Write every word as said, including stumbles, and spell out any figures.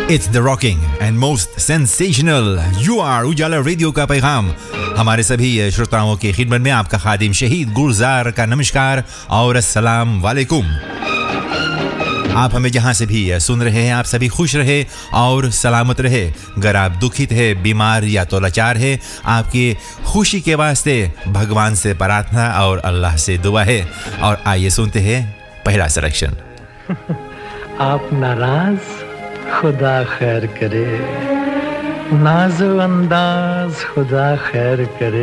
It's the rocking and most sensational You Are Ujala radio का पैगाम हमारे सभी श्रोताओं की खिदमत में आपका खादिम शहीद गुलजार का नमस्कार और अस्सलाम वालेकुम। आप हमें जहां से भी सुन रहे हैं आप सभी खुश रहे और सलामत रहे। अगर आप दुखित है, बीमार या तो लाचार है, आपकी खुशी के वास्ते भगवान से प्रार्थना और अल्लाह से दुआ है। और आइए सुनते हैं पहला सिलेक्शन। आप नाराज खुदा खैर करे, नाज़ो अंदाज खुदा खैर करे।